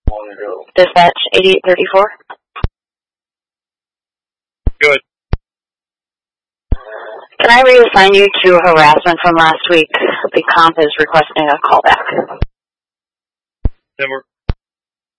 Dispatch 8834. Good. Can I reassign you to harassment from last week? The comp is requesting a callback. Then we're